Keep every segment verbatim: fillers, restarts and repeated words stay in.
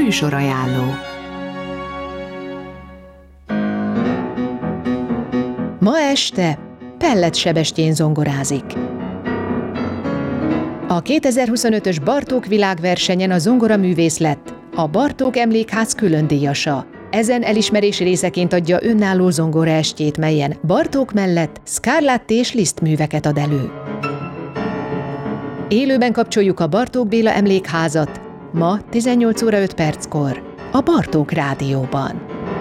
Műsorajánló. Ma este Pellet Sebestyén zongorázik. A kétezer-huszonötös Bartók világversenyen a zongoraművész lett a Bartók Emlékház különdíjasa. Ezen elismerés részeként adja önálló zongoraestjét, melyen Bartók mellett Scarlatti és Liszt műveket ad elő. Élőben kapcsoljuk a Bartók Béla Emlékházat, ma tizennyolc óra öt perckor, a Bartók Rádióban.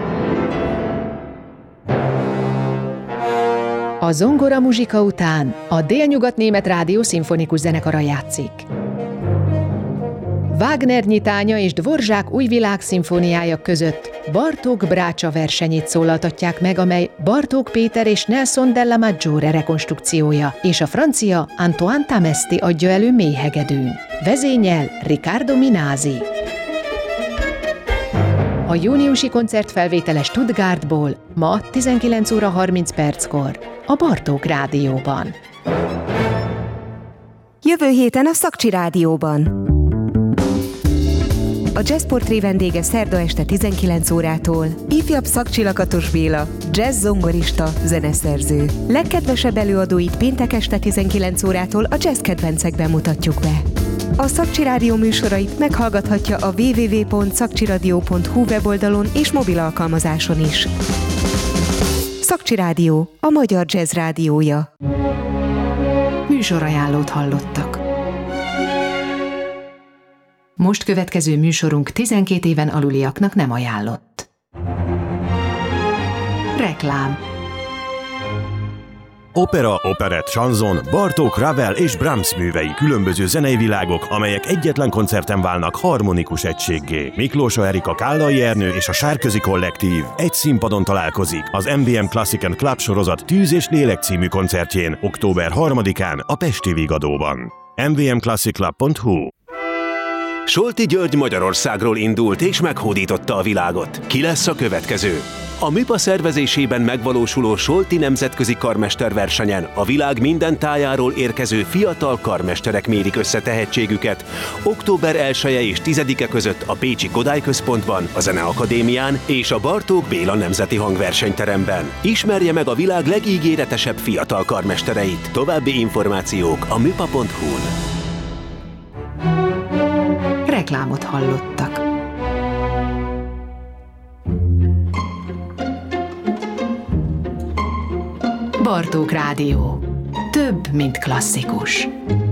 A zongora muzsika után a Délnyugat-német Rádió szimfonikus zenekara játszik. Wagner nyitánya és Dvorzsák új világszimfóniája között Bartók Brácsa versenyét szólaltatják meg, amely Bartók Péter és Nelson della Maggiore rekonstrukciója, és a francia Antoine Tamesti adja elő mélyhegedűn. Vezényel Riccardo Minasi. A júniusi koncertfelvétele Stuttgartból ma tizenkilenc óra harminc perckor a Bartók Rádióban. Jövő héten a Szakcsi Rádióban. A Jazzportré vendége szerda este tizenkilenc órától ifjabb Szakcsi Lakatos Béla, jazz zongorista, zeneszerző. Legkedvesebb előadóit péntek este tizenkilenc órától a jazz kedvencekben mutatjuk be. A Szakcsi Rádió műsorait meghallgathatja a double-u double-u double-u pont szakcsiradio pont hu weboldalon és mobil alkalmazáson is. Szakcsi Rádió, a magyar jazz rádiója. Műsorajánlót hallottak. Most következő műsorunk tizenkét éven aluliaknak nem ajánlott. Reklám. Opera, operett, chanson, Bartók, Ravel és Brahms művei, különböző zenei világok, amelyek egyetlen koncerten válnak harmonikus egységgé. Miklósa Erika, Kállai Ernő és a Sárközi Kollektív egy színpadon találkozik az em vé em Classic and Club sorozat Tűz és Lélek című koncertjén október harmadikán a Pesti Vigadóban. em vé em classic club pont hu. Solti György Magyarországról indult és meghódította a világot. Ki lesz a következő? A MÜPA szervezésében megvalósuló Solti Nemzetközi Karmesterversenyen a világ minden tájáról érkező fiatal karmesterek mérik össze tehetségüket október elseje és tizedike között a Pécsi Kodály Központban, a Zeneakadémián és a Bartók Béla Nemzeti Hangversenyteremben. Ismerje meg a világ legígéretesebb fiatal karmestereit. További információk a müpa pont hu-n. Reklámot hallottak. Bartók Rádió. Több, mint klasszikus.